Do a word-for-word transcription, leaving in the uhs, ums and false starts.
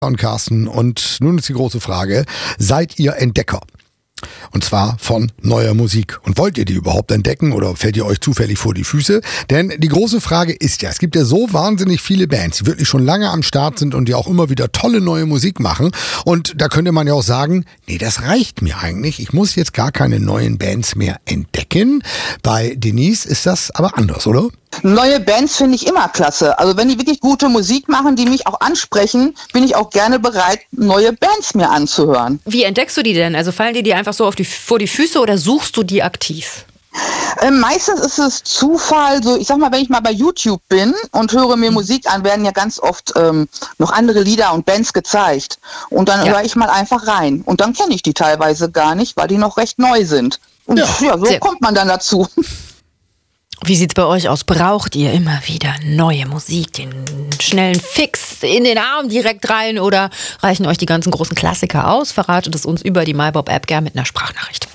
Und Carsten, und nun ist die große Frage, seid ihr Entdecker? Und zwar von neuer Musik. Und wollt ihr die überhaupt entdecken oder fällt ihr euch zufällig vor die Füße? Denn die große Frage ist ja, es gibt ja so wahnsinnig viele Bands, die wirklich schon lange am Start sind und die auch immer wieder tolle neue Musik machen. Und da könnte man ja auch sagen, nee, das reicht mir eigentlich. Ich muss jetzt gar keine neuen Bands mehr entdecken. Bei Denise ist das aber anders, oder? Neue Bands finde ich immer klasse. Also wenn die wirklich gute Musik machen, die mich auch ansprechen, bin ich auch gerne bereit, neue Bands mir anzuhören. Wie entdeckst du die denn? Also fallen die dir einfach so auf die, vor die Füße oder suchst du die aktiv? Ähm, meistens ist es Zufall, so ich sag mal, wenn ich mal bei YouTube bin und höre mir mhm. Musik an, werden ja ganz oft ähm, noch andere Lieder und Bands gezeigt. Und dann ja. höre ich mal einfach rein. Und dann kenne ich die teilweise gar nicht, weil die noch recht neu sind. Und ja, ja so Sehr. kommt man dann dazu. Wie sieht's bei euch aus? Braucht ihr immer wieder neue Musik, den schnellen Fix in den Arm direkt rein oder reichen euch die ganzen großen Klassiker aus? Verratet es uns über die MyBob-App gern mit einer Sprachnachricht.